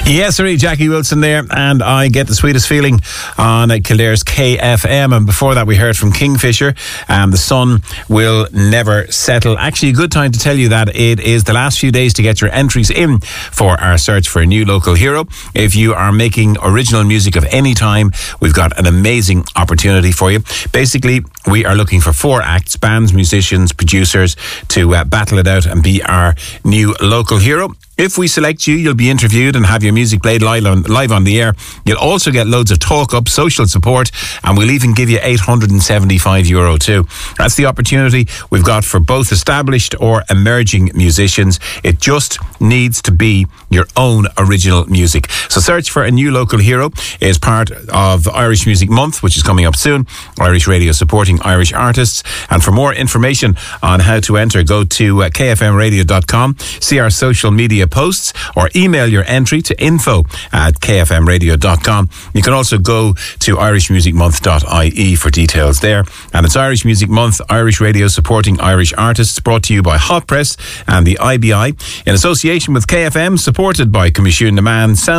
Yes, sir, Jackie Wilson there, and I get the sweetest feeling on Kildare's KFM. And before that, we heard from Kingfisher, The Sun Will Never Settle. Actually, a good time to tell you that it is the last few days to get your entries in for our search for a new local hero. If you are making original music of any time, we've got an amazing opportunity for you. Basically, we are looking for 4 acts, bands, musicians, producers, to battle it out and be our new local hero. If we select you, you'll be interviewed and have your music played live on the air. You'll also get loads of talk-up, social support, and we'll even give you €875 too. That's the opportunity we've got for both established or emerging musicians. It just needs to be your own original music. So search for a new local hero is part of Irish Music Month, which is coming up soon. Irish Radio supporting Irish artists. And for more information on how to enter, go to kfmradio.com, see our social media posts, or email your entry to info@kfmradio.com. You can also go to irishmusicmonth.ie for details there. And it's Irish Music Month, Irish Radio supporting Irish artists, brought to you by Hot Press and the IBI in association with KFM, supported by Commission Demand, Sound